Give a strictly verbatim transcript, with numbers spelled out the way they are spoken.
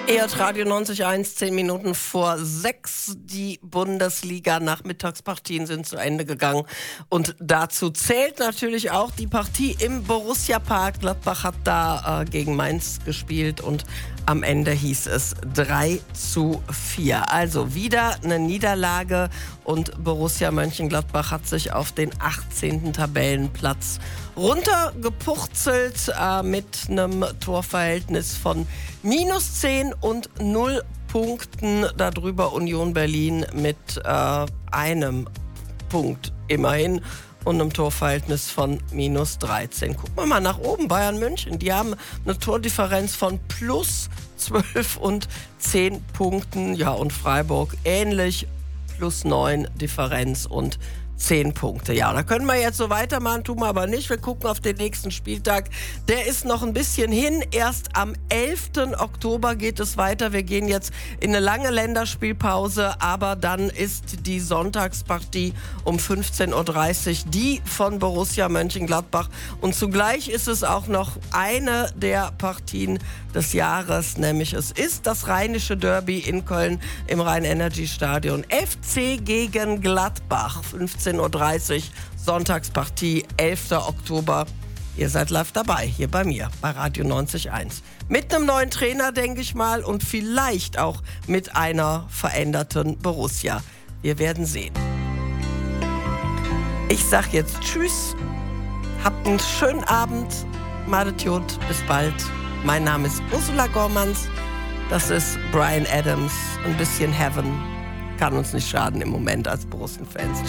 Ihr hört Radio neunzig Komma eins, zehn Minuten vor sechs. Die Bundesliga-Nachmittagspartien sind zu Ende gegangen. Und dazu zählt natürlich auch die Partie im Borussia-Park. Gladbach hat da äh, gegen Mainz gespielt und am Ende hieß es drei zu vier. Also wieder eine Niederlage und Borussia Mönchengladbach hat sich auf den achtzehnten Tabellenplatz runtergepurzelt äh, mit einem Torverhältnis von minus zehn und null Punkten. Darüber Union Berlin mit äh, einem Punkt immerhin und einem Torverhältnis von minus dreizehn. Gucken wir mal nach oben, Bayern München. Die haben eine Tordifferenz von plus zwölf und zehn Punkten. Ja, und Freiburg ähnlich, plus neun Differenz und zehn Punkte. Ja, da können wir jetzt so weitermachen, tun wir aber nicht. Wir gucken auf den nächsten Spieltag. Der ist noch ein bisschen hin. Erst am elften Oktober geht es weiter. Wir gehen jetzt in eine lange Länderspielpause, aber dann ist die Sonntagspartie um fünfzehn Uhr dreißig die von Borussia Mönchengladbach. Und zugleich ist es auch noch eine der Partien des Jahres, nämlich es ist das Rheinische Derby in Köln im Rhein-Energy-Stadion. F C gegen Gladbach, fünfzehn Uhr dreißig, Sonntagspartie, elfter Oktober. Ihr seid live dabei, hier bei mir, bei Radio neunzig Komma eins. Mit einem neuen Trainer, denke ich mal, und vielleicht auch mit einer veränderten Borussia. Wir werden sehen. Ich sag jetzt Tschüss, habt einen schönen Abend, madet Jod, bis bald. Mein Name ist Ursula Gormans, das ist Bryan Adams, ein bisschen Heaven. Kann uns nicht schaden im Moment als Borussen-Fans.